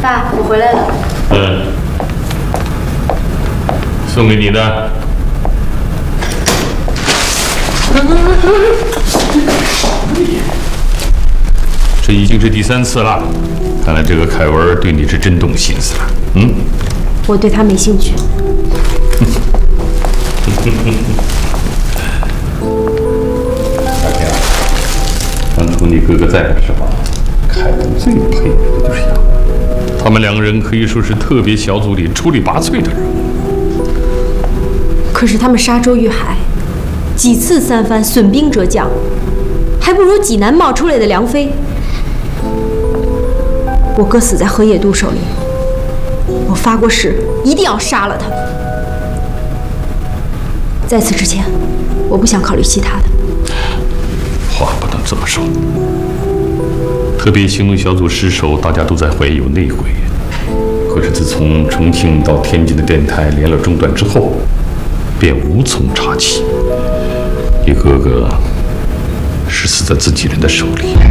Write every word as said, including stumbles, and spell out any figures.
爸，我回来了。 嗯，送给你的。这已经是第三次了，看来这个凯文对你是真动心思了。嗯， 我对他没兴趣。 夏天啊，当初你哥哥在的时候，凯文最佩服的就是杨文，他们两个人可以说是特别小组里出类拔萃的人物。 可是他们沙洲遇海，几次三番损兵折将，还不如济南冒出来的梁飞。我哥死在河野渡手里，我发过誓，一定要杀了他。在此之前，我不想考虑其他的。 话不能这么说。特别行动小组失守，大家都在怀疑有内鬼。可是自从重庆到天津的电台连了中断之后，便无从查起。你哥哥是死在自己人的手里。